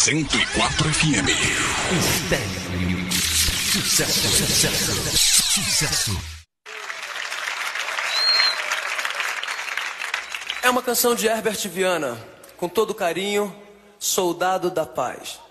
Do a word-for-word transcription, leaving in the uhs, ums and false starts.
cento e quatro F M. Estéreo. Sucesso, sucesso, sucesso. É uma canção de Herbert Viana, com todo carinho, Soldado da Paz.